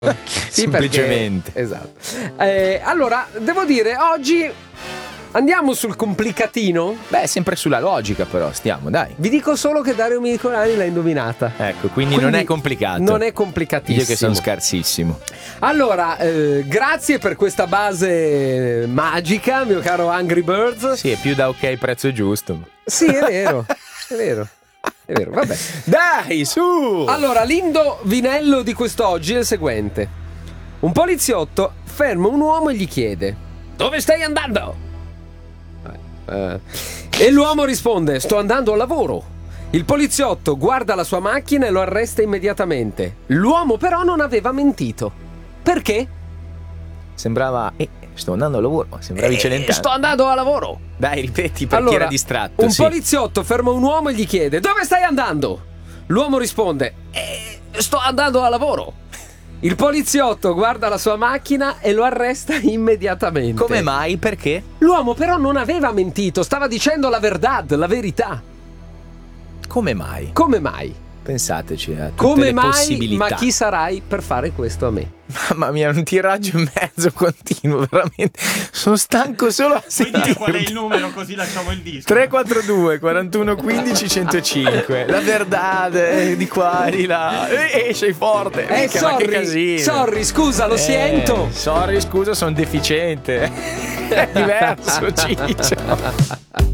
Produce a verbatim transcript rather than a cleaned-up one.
Sì, semplicemente. Perché, esatto. Eh, allora, devo dire, oggi andiamo sul complicatino. Beh, sempre sulla logica però, stiamo, dai. Vi dico solo che Dario Micolani l'ha indovinata. Ecco, quindi, Quindi non è complicato. Non è complicatissimo. Io che sono scarsissimo. Allora, eh, grazie per questa base magica, mio caro Angry Birds. Sì, è più da ok prezzo giusto. Sì, è vero, è vero. È vero, vabbè. Dai, su! Allora, l'indovinello di quest'oggi è il seguente. Un poliziotto ferma un uomo e gli chiede: dove stai andando? Eh, e l'uomo risponde: sto andando al lavoro. Il poliziotto guarda la sua macchina e lo arresta immediatamente. L'uomo però non aveva mentito. Perché? Sembrava eh, sto andando al lavoro, sembravi Eh, Celentano. sto andando al lavoro. Dai, ripeti perché Allora, era distratto. un sì. poliziotto ferma un uomo e gli chiede: dove stai andando? L'uomo risponde: eh, sto andando al lavoro. Il poliziotto guarda la sua macchina e lo arresta immediatamente. Come mai? Perché? L'uomo però non aveva mentito, stava dicendo la verdad, la verità. Come mai? Come mai? Pensateci a tutte Come le mai? possibilità. Ma chi sarai per fare questo a me? Mamma mia, un tiraggio in mezzo continuo, veramente. Sono stanco solo a Puoi dire sentire. qual è il numero così lasciamo il disco? tre quattro due quarantuno quindici centocinque. La verdade di qua e di là. Eh, eh, sei forte. Eh, Minchia, ma che sorry, casino. sorry, scusa, lo Eh, sento. Sorry, scusa, sono deficiente. È diverso, Ciccio.